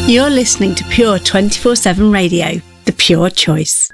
You're listening to Pure 24/7 Radio, the pure choice.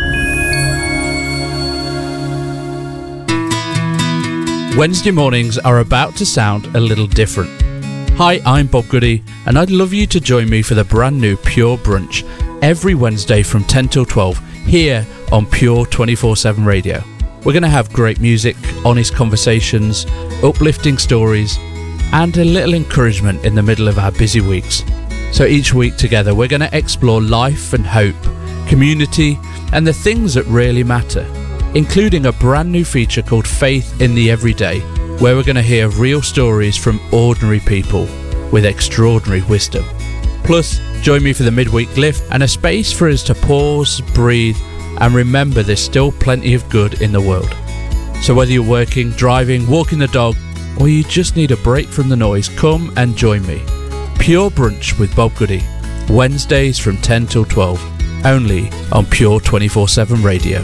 Wednesday mornings are about to sound a little different. Hi, I'm Bob Goody, and I'd love you to join me for the brand new Pure Brunch every Wednesday from 10 till 12 here on Pure 24/7 Radio. We're going to have great music, honest conversations, uplifting stories, and a little encouragement in the middle of our busy weeks. So each week together we're going to explore life and hope, community, and the things that really matter, including a brand new feature called Faith in the Everyday, where we're going to hear real stories from ordinary people with extraordinary wisdom. Plus, join me for the midweek lift and a space for us to pause, breathe, and remember there's still plenty of good in the world. So whether you're working, driving, walking the dog, or you just need a break from the noise, come and join me. Pure Brunch with Bob Goody, Wednesdays from 10 till 12, only on Pure 24/7 Radio.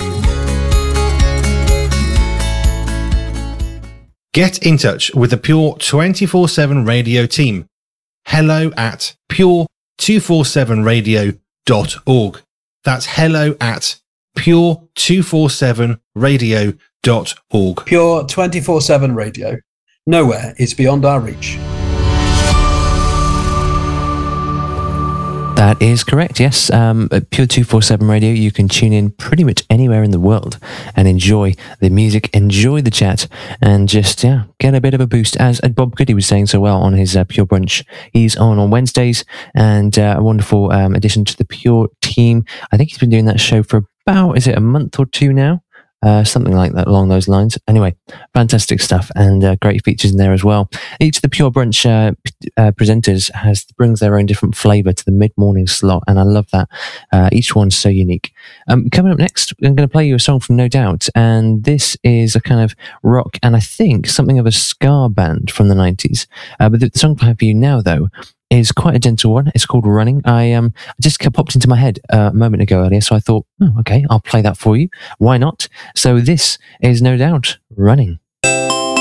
Get in touch with the Pure 24/7 Radio team. Hello at pure247radio.org. That's hello at pure247radio.org. Pure 24/7 Radio. Nowhere is beyond our reach. That is correct, yes. At Pure 247 Radio, you can tune in pretty much anywhere in the world and enjoy the music, enjoy the chat, and just get a bit of a boost. As Bob Goody was saying so well on his Pure Brunch, he's on Wednesdays, and a wonderful addition to the Pure team. I think he's been doing that show for about, is it a month or two now? Something like that, along those lines. Anyway, fantastic stuff, and great features in there as well. Each of the Pure Brunch presenters brings their own different flavour to the mid-morning slot, and I love that. Each one's so unique. Coming up next, I'm going to play you a song from No Doubt, and this is a kind of rock, and I think something of a ska band from the 90s. But the song I have for you now, though, is quite a gentle one. It's called Running. I just popped into my head a moment ago earlier, so I thought, okay, I'll play that for you. Why not? So this is No Doubt, Running.